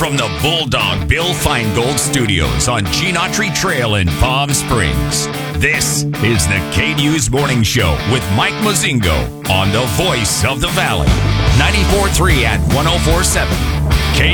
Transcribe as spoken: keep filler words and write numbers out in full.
from the Bulldog Bill Feingold Studios on Gene Autry Trail in Palm Springs, this is the K-News Morning Show with Mike Mozingo on the Voice of the Valley, ninety-four point three and one oh four point seven.